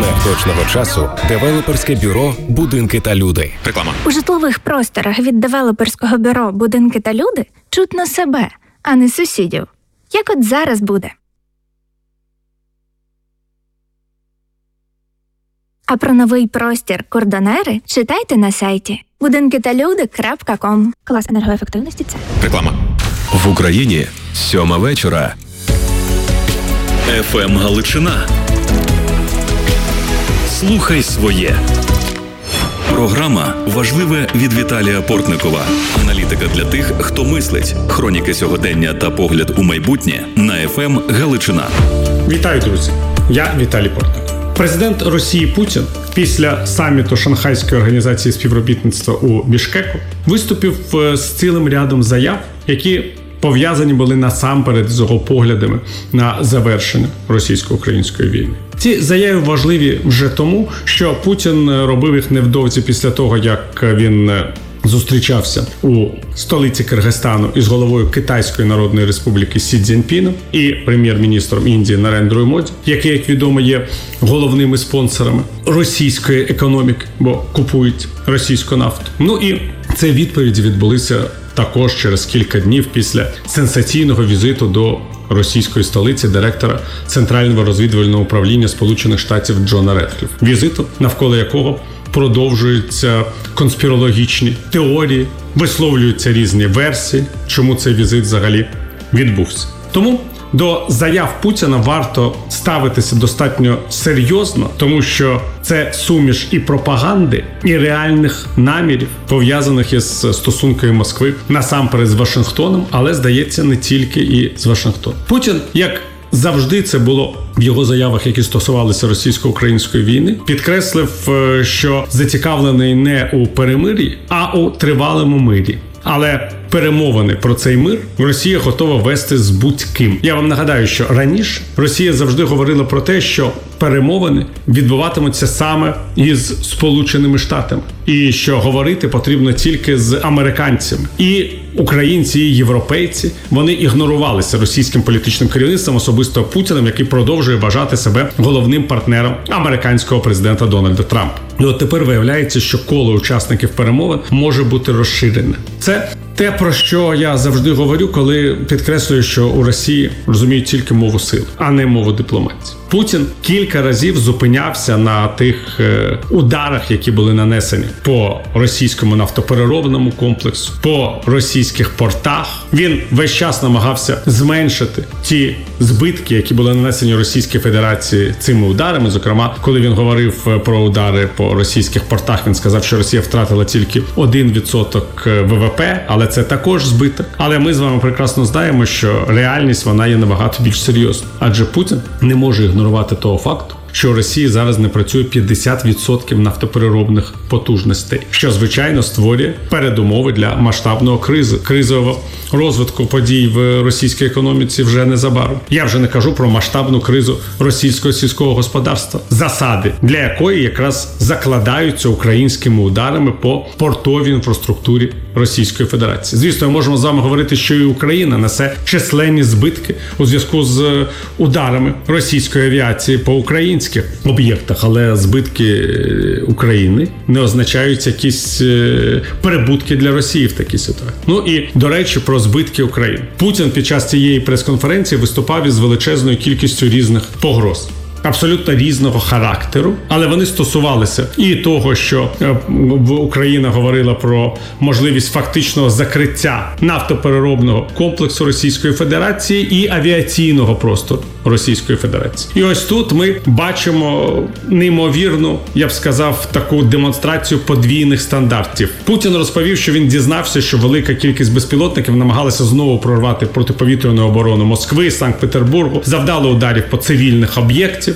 Знак точного часу – девелоперське бюро «Будинки та люди». Реклама. У житлових просторах від девелоперського бюро «Будинки та люди» чутно себе, а не сусідів. Як от зараз буде. А про новий простір «Кордонери» читайте на сайті budinkitalude.com. Клас енергоефективності – це. Реклама. В Україні 7 вечора. ФМ Галичина. Слухай своє. Програма «Важливе» від Віталія Портникова. Аналітика для тих, хто мислить. Хроніки сьогодення та погляд у майбутнє на ФМ Галичина. Вітаю, друзі! Я Віталій Портников. Президент Росії Путін після саміту Шанхайської організації співробітництва у Бішкеку виступив з цілим рядом заяв, які пов'язані були насамперед з його поглядами на завершення російсько-української війни. Ці заяви важливі вже тому, що Путін робив їх невдовзі після того, як він зустрічався у столиці Киргизстану із головою Китайської Народної Республіки Сі Цзіньпіном і прем'єр-міністром Індії Нарендрою Моді, які, як відомо, є головними спонсорами російської економіки, бо купують російську нафту. Ну і ці відповіді відбулися також через кілька днів після сенсаційного візиту до російської столиці директора Центрального розвідувального управління Сполучених Штатів Джона Редкліфа. Візиту, навколо якого продовжуються конспірологічні теорії, висловлюються різні версії, чому цей візит взагалі відбувся. Тому до заяв Путіна варто ставитися достатньо серйозно, тому що це суміш і пропаганди, і реальних намірів, пов'язаних із стосунками Москви насамперед з Вашингтоном, але, здається, не тільки і з Вашингтоном. Путін, як завжди це було в його заявах, які стосувалися російсько-української війни, підкреслив, що зацікавлений не у перемир'ї, а у тривалому мирі. Але перемовини про цей мир Росія готова вести з будь-ким. Я вам нагадаю, що раніше Росія завжди говорила про те, що перемовини відбуватимуться саме із Сполученими Штатами. І що говорити потрібно тільки з американцями. І українці, і європейці, вони ігнорувалися російським політичним керівництвом, особисто Путіним, який продовжує вважати себе головним партнером американського президента Дональда Трампа. І от тепер виявляється, що коло учасників перемовин може бути розширене. Це те, про що я завжди говорю, коли підкреслюю, що у Росії розуміють тільки мову сили, а не мову дипломатії. Путін кілька разів зупинявся на тих ударах, які були нанесені по російському нафтопереробному комплексу, по російських портах. Він весь час намагався зменшити ті збитки, які були нанесені Російській Федерації цими ударами. Зокрема, коли він говорив про удари по російських портах, він сказав, що Росія втратила тільки 1% ВВП, але це також збиток. Але ми з вами прекрасно знаємо, що реальність вона є набагато більш серйозна. Адже Путін не може ігнорувати того факту, що у Росії зараз не працює 50% нафтопереробних потужностей, що, звичайно, створює передумови для масштабного кризового розвитку подій в російській економіці вже незабаром. Я вже не кажу про масштабну кризу російського сільського господарства, засади для якої якраз закладаються українськими ударами по портовій інфраструктурі Російської Федерації. Звісно, ми можемо з вами говорити, що і Україна несе численні збитки у зв'язку з ударами російської авіації по українських об'єктах, але збитки України не означають якісь перебутки для Росії в такій ситуації. Ну і, до речі, про збитки України. Путін під час цієї прес-конференції виступав із величезною кількістю різних погроз. Абсолютно різного характеру, але вони стосувалися і того, що Україна говорила про можливість фактичного закриття нафтопереробного комплексу Російської Федерації і авіаційного простору Російської Федерації. І ось тут ми бачимо неймовірну, я б сказав, таку демонстрацію подвійних стандартів. Путін розповів, що він дізнався, що велика кількість безпілотників намагалася знову прорвати протиповітряну оборону Москви, Санкт-Петербургу, завдали ударів по цивільних об'єктів.